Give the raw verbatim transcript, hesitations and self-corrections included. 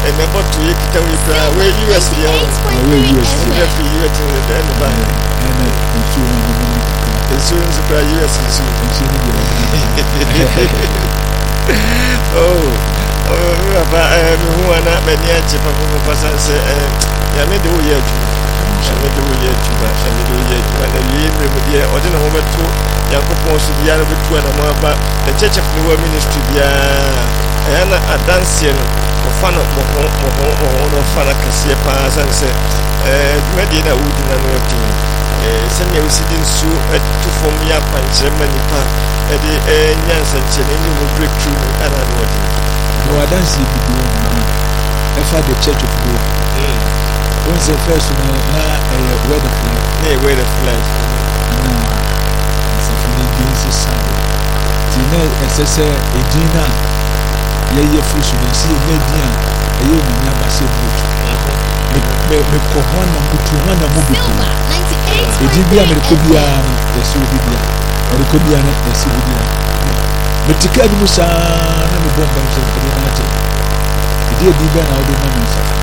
and about to you tell you where U S D where U S D for you at the end of the insurance for U S oh oh who are not many chip of a person say Yamidu yet Yamidu yet Yamidu yet when I leave with the ordinary woman to Yakopos the other between about the Church of the World Ministry and a dancing of fun of Fana Cassia Pass and say Medina would in an routine. Send you sitting so to form me up and Germany pa at the Nance and Chelini will break through and I know it. No, I don't see the for the Church of God. Once the first one, a word of life, a word of life. It's a feeling being society. Tina, as I say, a dinner, ye fish, you see, maybe a year never said good. Me kohona mtu wana mubiku. Ejibia melikobia yesubia. Melikobia na yesubia. Metika ni musa na mbomba nje kwa nje. Ndiye dibia na odi mami.